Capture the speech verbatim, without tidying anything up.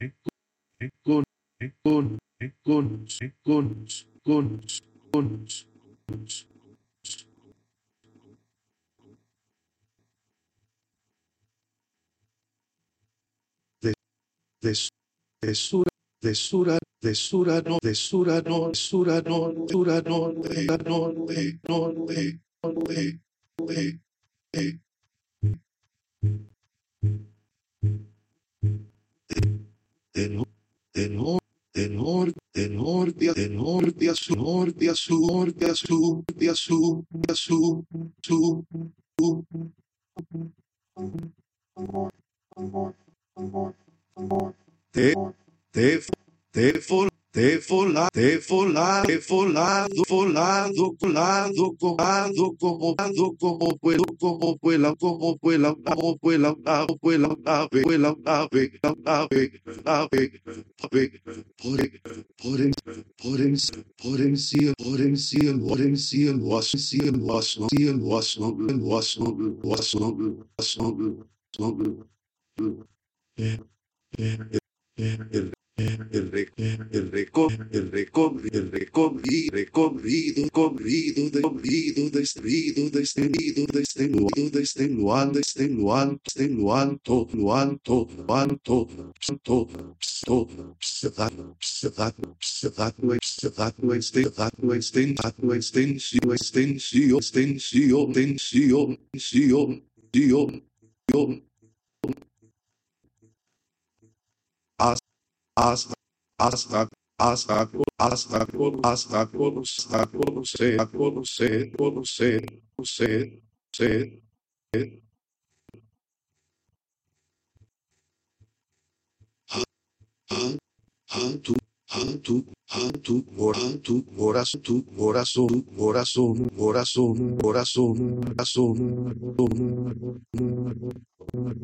con, con, con, con, con, con, de, de, de sura, de sura, de sura, no, de sura, no, sura, no, sura, no, de, no, de, no, de, no, de, de, de, de, no, de, no, de norte, de norte, de norte a sur, norte a sur, norte a sur, norte a sur, norte a sur, sur, te, te, te, for, te, fola, te, fola, te, folado, folado, colado, colado, como, como vuelo, como vuela, como vuela, como vuela, una, vuela, nave, vuela, nave, nave, nave, nave, por, por, en, por, en, por en cielo, por en cielo, por en cielo, as, cielo, as, cielo, as, no, as, no, as, no, as, no, no, el el re, el reco, el reco, el recorrido, recorrido, corrido, de corrido, destruido, destruido, destenuado, destenuado, destenuado, destenuado, nuanto, nuanto, santo, psto, psat, psat, psat, psat, extensat, extensat, extensio, extensio, extensio, extensio, extensio, extensio, hasta, hasta, hasta, hasta, hasta conocer, conocer, conocer, conocer, conocer, conocer, tu, tu, tu, tu, corazón, tu corazón, corazón, corazón, corazón, corazón,